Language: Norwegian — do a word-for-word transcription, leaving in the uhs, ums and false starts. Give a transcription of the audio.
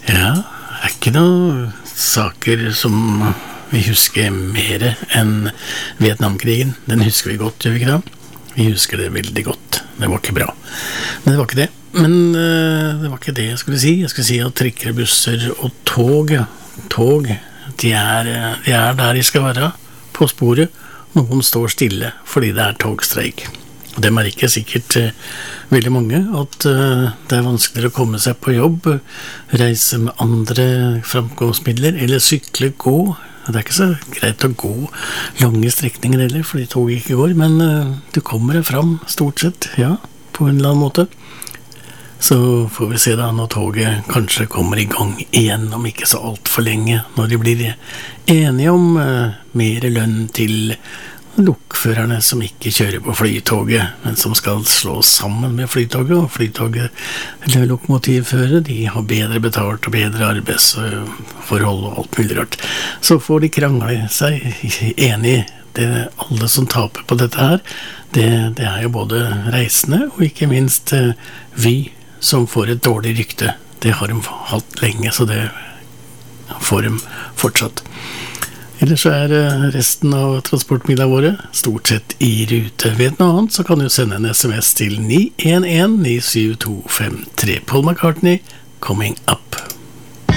Ja, er ikke noe saker som vi husker mer enn Vietnamkrigen. Den husker vi godt, gjør vi ikke det? Vi husker det veldig godt. Det var ikke bra. Men det var ikke det. Men uh, det var ikke det jeg skulle si. Jeg skulle si at trikker, busser og tog, tog, de er, de er der de skal være, på sporet. Noen står stille fordi det er togstreik. Det merker sikkert uh, veldig mange at uh, det er vanskeligere å komme seg på jobb, reise med andre framkomstmidler, eller sykle, gå. Det er ikke så greit å gå lange strekninger heller, fordi toget ikke går, men uh, du kommer deg fram stort sett, ja, på en eller annen måte. Så får vi se da når toget kanskje kommer i gang igjen om ikke så alt for lenge, når de blir enige om uh, mer lønn til lokførerne som ikke kjører på flytoget, men som skal slå sammen med flytoget, og flytoget, eller lokomotivførere, de har bedre betalt og bedre arbeidsforhold og alt mulig rart. Så får de krangle seg enig. Det er alle som taper på dette her, det, det er jo både reisende og ikke minst uh, vi som får et dårlig rykte. Det har de hatt lenge, så det får de fortsatt. Ellers så er resten av transportmidlene våre stort sett i rute. Vet noe annet, så kan du sende en sms til ni en en ni syv to fem tre. Paul McCartney, Coming Up.